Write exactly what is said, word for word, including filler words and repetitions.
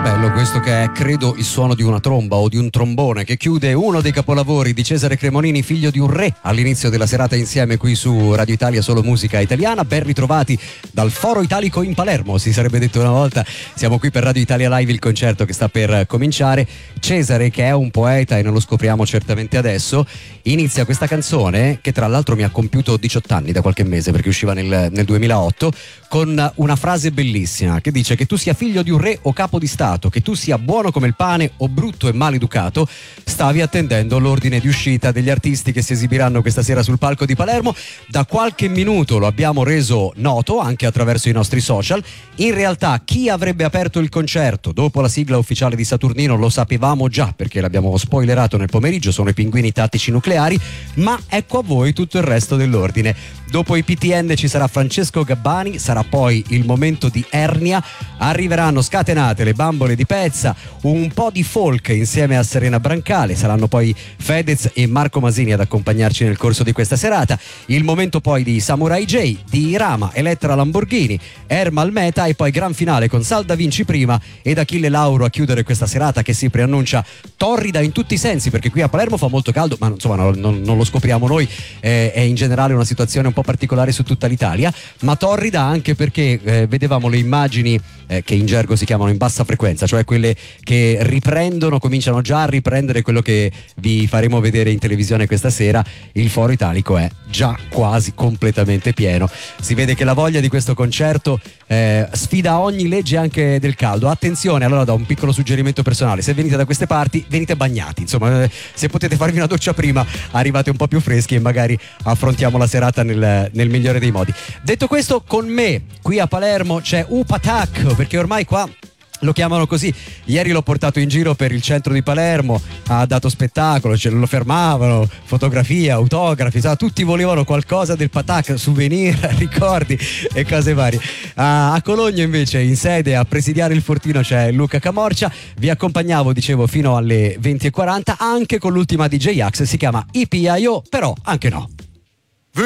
Bello questo, che è credo il suono di una tromba o di un trombone, che chiude uno dei capolavori di Cesare Cremonini, figlio di un re, all'inizio della serata insieme qui su Radio Italia, solo musica italiana. Ben ritrovati dal Foro Italico in Palermo, si sarebbe detto una volta. Siamo qui per Radio Italia Live, il concerto che sta per cominciare. Cesare, che è un poeta e non lo scopriamo certamente adesso, inizia questa canzone, che tra l'altro mi ha compiuto diciotto anni da qualche mese perché usciva nel, nel duemilaotto, con una frase bellissima che dice: che tu sia figlio di un re o capo di stato, che tu sia buono come il pane o brutto e maleducato, stavi attendendo l'ordine di uscita degli artisti che si esibiranno questa sera sul palco di Palermo. Da qualche minuto lo abbiamo reso noto anche attraverso i nostri social. In realtà chi avrebbe aperto il concerto dopo la sigla ufficiale di Saturnino lo sapevamo già, perché l'abbiamo spoilerato nel pomeriggio, sono i Pinguini Tattici Nucleari, ma ecco a voi tutto il resto dell'ordine. Dopo i P T N ci sarà Francesco Gabbani, sarà poi il momento di Ernia, arriveranno Scatenate, le Bambole di Pezza, un po' di folk insieme a Serena Brancale, saranno poi Fedez e Marco Masini ad accompagnarci nel corso di questa serata, il momento poi di Samurai J, di Irama, Elettra Lamborghini, Ermal Meta e poi gran finale con Sal Da Vinci prima ed Achille Lauro a chiudere questa serata, che si preannuncia torrida in tutti i sensi, perché qui a Palermo fa molto caldo, ma insomma no, non, non lo scopriamo noi, eh, è in generale una situazione un po' particolare su tutta l'Italia, ma torrida anche perché eh, vedevamo le immagini eh, che in gergo si chiamano in bassa frequenza, cioè quelle che riprendono, cominciano già a riprendere quello che vi faremo vedere in televisione questa sera. Il Foro Italico è già quasi completamente pieno, si vede che la voglia di questo concerto eh, sfida ogni legge anche del caldo. Attenzione, allora, da un piccolo suggerimento personale: se venite da queste parti venite bagnati, insomma, eh, se potete farvi una doccia prima arrivate un po' più freschi e magari affrontiamo la serata nel, nel migliore dei modi. Detto questo, con me qui a Palermo c'è Upatak, perché ormai qua lo chiamano così. Ieri l'ho portato in giro per il centro di Palermo, ha dato spettacolo, ce lo fermavano, fotografia, autografi, sa, tutti volevano qualcosa del Patak, souvenir, ricordi e cose varie. A, a Cologno invece, in sede a presidiare il fortino, c'è Luca Camorcia. Vi accompagnavo, dicevo, fino alle venti e quaranta, anche con l'ultima D J Axe, si chiama I P I O, però anche no.